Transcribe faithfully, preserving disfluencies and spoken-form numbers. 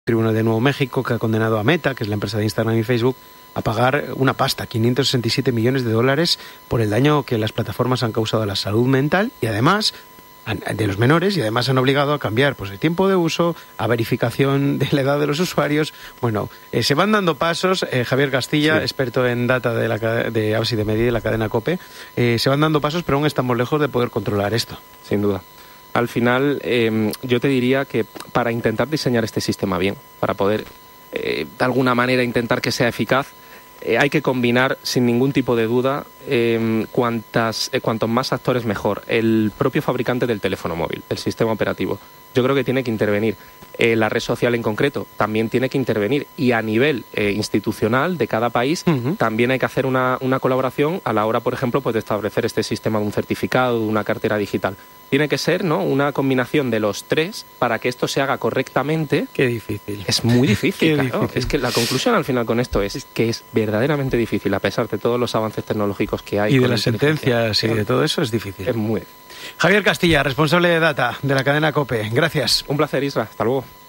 Tribunal de Nuevo México, que ha condenado a Meta, que es la empresa de Instagram y Facebook, a pagar una pasta, quinientos sesenta y siete millones de dólares, por el daño que las plataformas han causado a la salud mental y además de los menores, y además han obligado a cambiar pues el tiempo de uso, a verificación de la edad de los usuarios. Bueno, eh, se van dando pasos. eh, Javier Castilla, sí. experto en data de la de Apps y de Media de la cadena COPE, eh, se van dando pasos, pero aún estamos lejos de poder controlar esto. Sin duda. Al final, eh, yo te diría que para intentar diseñar este sistema bien, para poder eh, de alguna manera intentar que sea eficaz, Eh, hay que combinar, sin ningún tipo de duda, eh, cuantas, eh, cuantos más actores mejor. El propio fabricante del teléfono móvil, el sistema operativo, yo creo que tiene que intervenir. Eh, la red social en concreto también tiene que intervenir. Y a nivel eh, institucional de cada país, uh-huh. también hay que hacer una, una colaboración a la hora, por ejemplo, pues de establecer este sistema de un certificado, de una cartera digital. Tiene que ser, ¿no?, una combinación de los tres para que esto se haga correctamente. Qué difícil. Es muy difícil, Qué claro. difícil. Es que la conclusión al final con esto es que es verdaderamente difícil, a pesar de todos los avances tecnológicos que hay. Y de las sentencias y de todo eso es difícil. Es muy Javier Castilla, responsable de Data de la cadena COPE. Gracias. Un placer, Isra. Hasta luego.